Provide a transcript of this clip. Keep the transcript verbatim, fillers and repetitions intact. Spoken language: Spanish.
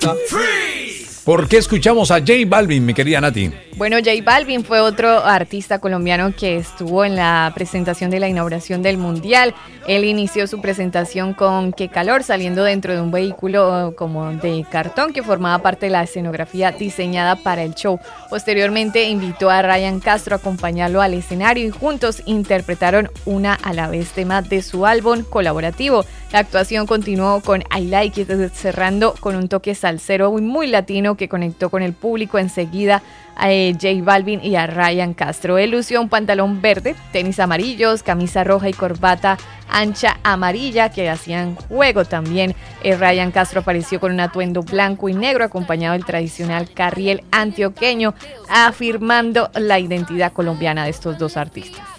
¿Por qué escuchamos a J Balvin, mi querida Nati? Bueno, J Balvin fue otro artista colombiano que estuvo en la presentación de la inauguración del Mundial. Él inició su presentación con Qué calor, saliendo dentro de un vehículo como de cartón que formaba parte de la escenografía diseñada para el show. Posteriormente invitó a Ryan Castro a acompañarlo al escenario y juntos interpretaron una a la vez tema de su álbum colaborativo. La actuación continuó con I Like It, cerrando con un toque salsero y muy latino que conectó con el público enseguida a eh, J Balvin y a Ryan Castro. Él lució un pantalón verde, tenis amarillos, camisa roja y corbata ancha amarilla que hacían juego también. Eh, Ryan Castro apareció con un atuendo blanco y negro acompañado del tradicional carriel antioqueño, afirmando la identidad colombiana de estos dos artistas.